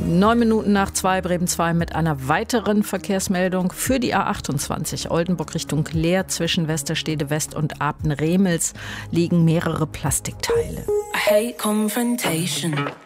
2:09 Bremen 2 mit einer weiteren Verkehrsmeldung für die A28 Oldenburg Richtung Leer zwischen Westerstede West und Apen-Remels liegen mehrere Plastikteile. I hate confrontation.